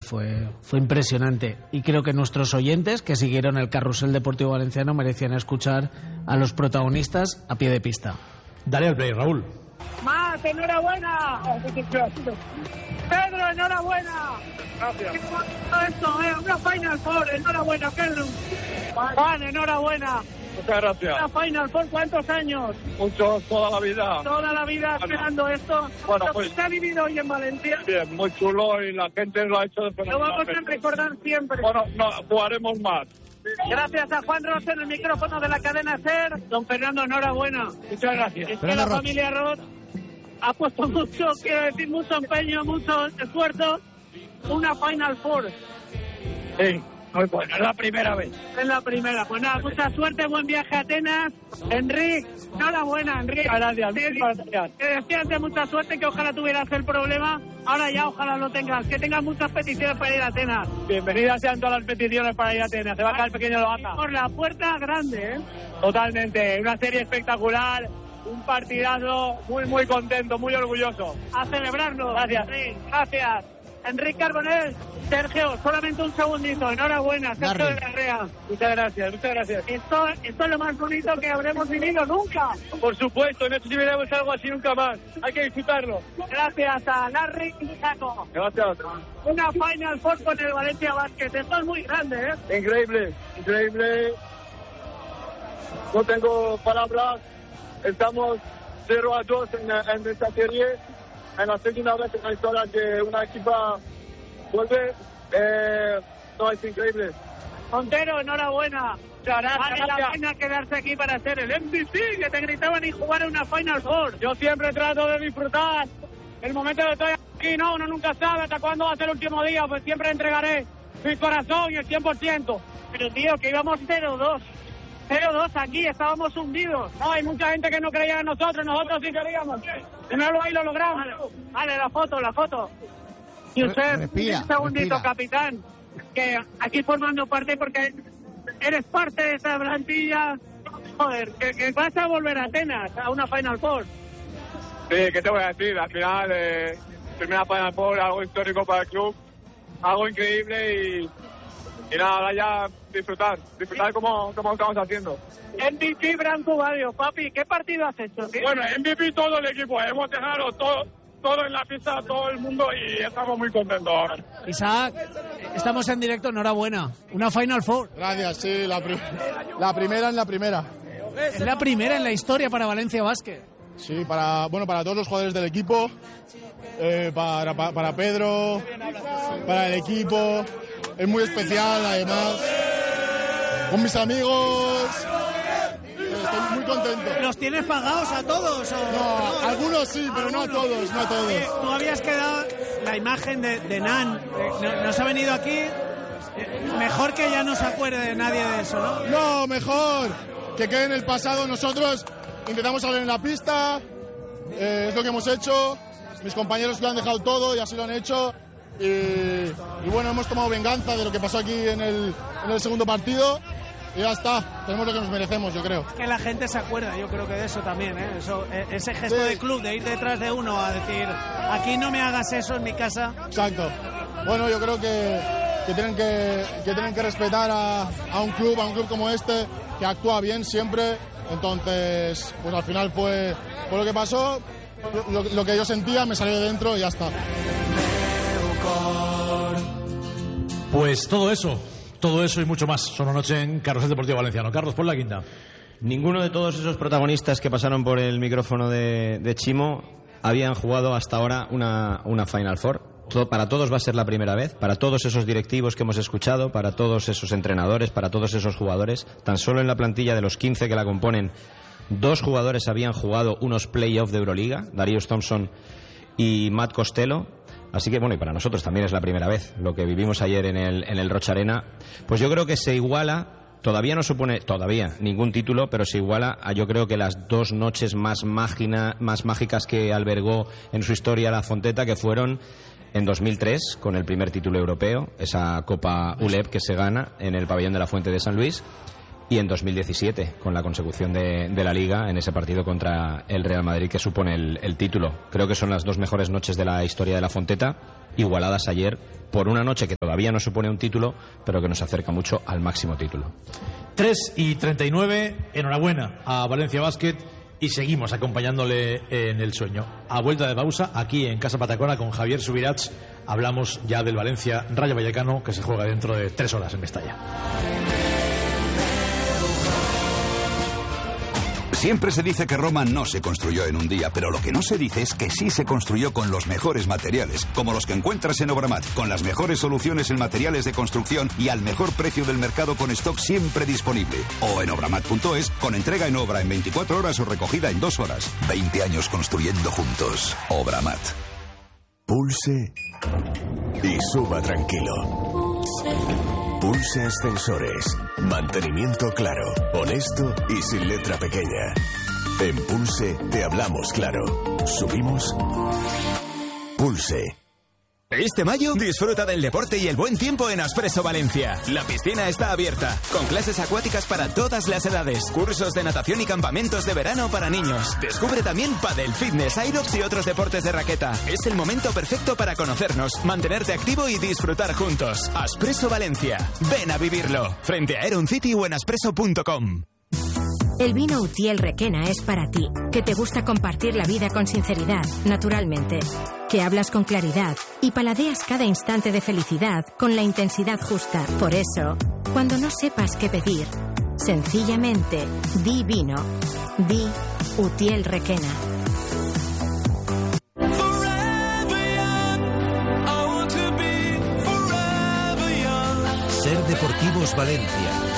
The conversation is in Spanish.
fue impresionante. Y creo que nuestros oyentes que siguieron el Carrusel Deportivo Valenciano merecían escuchar a los protagonistas a pie de pista. Dale al play, Raúl. ¡Más, enhorabuena! ¡Pedro, enhorabuena! Gracias. Esto, una Final Four, enhorabuena, Pedro. Juan, enhorabuena. Muchas gracias. Una Final Four, ¿cuántos años? Muchos, toda la vida. Toda la vida esperando esto. Bueno, pues ¿Se ha vivido hoy en Valencia? Bien, muy chulo y la gente lo ha hecho de Lo vamos a recordar siempre. Bueno, no, jugaremos más. Gracias a Juan Ros en el micrófono de la cadena SER. Don Fernando, enhorabuena. Muchas gracias. Es que la familia Roth ha puesto mucho, quiero decir, mucho empeño, mucho esfuerzo. Una Final Four. Sí, muy bueno, es la primera vez. Es la primera. Pues nada, mucha suerte, buen viaje a Atenas. Enrique, enhorabuena, Enrique. Gracias, Te decía antes mucha suerte, que ojalá tuvieras el problema. Ahora ya ojalá lo tengas. Que tengas muchas peticiones para ir a Atenas. Bienvenidas sean todas las peticiones para ir a Atenas. Se va a caer pequeño Loata. Por la puerta grande, ¿eh? Totalmente, una serie espectacular. Un partidazo, muy contento, muy orgulloso. A celebrarlo. Gracias. Sí, gracias. Enrique Carbonell, Sergio, solamente un segundito. Enhorabuena, Sergio de Larrea. Muchas gracias, muchas gracias. Esto es lo más bonito que habremos vivido nunca. Por supuesto, no sé si veremos algo así nunca más. Hay que disfrutarlo. Gracias a Larry y Saco. Gracias. Una Final Four con el Valencia Basket. Esto es muy grande, ¿eh? Increíble, increíble. No tengo palabras. Estamos 0-2 en esta serie. En la segunda vez en la historia que una equipa vuelve. No, es increíble. Montero, enhorabuena. Vale la pena quedarse aquí para ser el MVP, que te gritaban y jugar en una Final Four. Yo siempre trato de disfrutar el momento que estoy aquí. No, uno nunca sabe hasta cuándo va a ser el último día. Pues siempre entregaré mi corazón y el 100%. Pero tío, que íbamos 0-2. 0-2 aquí, estábamos hundidos. No, hay mucha gente que no creía en nosotros sí queríamos. Primero ahí lo logramos. Vale, la foto. Y usted, un segundito, capitán, que aquí formando parte, porque eres parte de esta plantilla. Joder, que vas a volver a Atenas, a una Final Four. Sí, ¿qué te voy a decir? Al final, primera Final Four, algo histórico para el club, algo increíble y nada, ahora ya disfrutar como estamos haciendo. MVP Branco Badio, papi, ¿qué partido has hecho, tío? Bueno, MVP todo el equipo, hemos dejado todo en la pista, todo el mundo y estamos muy contentos ahora. Isaac, estamos en directo, enhorabuena. Una Final Four. Gracias, sí, la primera en la primera. Es la primera en la historia para Valencia Basket. Sí, para todos los jugadores del equipo, para Pedro, para el equipo. Es muy especial, además. Con mis amigos. Estoy muy contento. ¿Los tienes pagados a todos? No, algunos sí, pero no a todos. Tú habías quedado la imagen de Nan. Nos ha venido aquí. Mejor que ya no se acuerde de nadie de eso, ¿no? No, mejor que quede en el pasado. Nosotros intentamos salir en la pista. Es lo que hemos hecho. Mis compañeros lo han dejado todo y así lo han hecho. Y bueno, hemos tomado venganza de lo que pasó aquí en el segundo partido y ya está, tenemos lo que nos merecemos, yo creo. Que la gente se acuerda, yo creo que de eso también, ¿eh? Ese gesto de club, de ir detrás de uno a decir, aquí no me hagas eso en mi casa. Exacto. Bueno, yo creo que tienen que respetar a un club como este, que actúa bien siempre. Entonces, pues al final fue lo que pasó, lo que yo sentía, me salió de dentro y ya está. Pues todo eso y mucho más son anoche en Carrusel Deportivo Valenciano. Carlos, pon la quinta. Ninguno de todos esos protagonistas que pasaron por el micrófono de Chimo habían jugado hasta ahora una Final Four. Para todos va a ser la primera vez, para todos esos directivos que hemos escuchado, para todos esos entrenadores, para todos esos jugadores. Tan solo en la plantilla de los 15 que la componen, 2 jugadores habían jugado unos playoffs de Euroliga, Darius Thompson y Matt Costello. Así que bueno, y para nosotros también es la primera vez lo que vivimos ayer en el Rocha Arena. Pues yo creo que se iguala, todavía no supone ningún título, pero se iguala a yo creo que las 2 noches más mágicas que albergó en su historia la Fonteta, que fueron en 2003 con el primer título europeo, esa Copa ULEP que se gana en el pabellón de la Fuente de San Luis, y en 2017 con la consecución de la Liga en ese partido contra el Real Madrid que supone el título. Creo que son las 2 mejores noches de la historia de la Fonteta, igualadas ayer por una noche que todavía no supone un título, pero que nos acerca mucho al máximo título. 3:39, enhorabuena a Valencia Basket y seguimos acompañándole en el sueño. A vuelta de pausa, aquí en Casa Patacona con Javier Subirats, hablamos ya del Valencia Rayo Vallecano que se juega dentro de 3 horas en Mestalla. Siempre se dice que Roma no se construyó en un día, pero lo que no se dice es que sí se construyó con los mejores materiales, como los que encuentras en Obramat, con las mejores soluciones en materiales de construcción y al mejor precio del mercado con stock siempre disponible. O en obramat.es, con entrega en obra en 24 horas o recogida en 2 horas. 20 años construyendo juntos. Obramat. Pulse y suba tranquilo. Pulse Ascensores. Mantenimiento claro, honesto y sin letra pequeña. En Pulse te hablamos claro. Subimos. Pulse. Este mayo, disfruta del deporte y el buen tiempo en Aspresso Valencia. La piscina está abierta, con clases acuáticas para todas las edades, cursos de natación y campamentos de verano para niños. Descubre también pádel, fitness, aerox y otros deportes de raqueta. Es el momento perfecto para conocernos, mantenerte activo y disfrutar juntos. Aspresso Valencia. Ven a vivirlo. Frente a Aeron City o en aspresso.com. El vino Utiel Requena es para ti, que te gusta compartir la vida con sinceridad, naturalmente, que hablas con claridad y paladeas cada instante de felicidad con la intensidad justa. Por eso, cuando no sepas qué pedir, sencillamente di vino, di Utiel Requena. Ser Deportivos Valencia.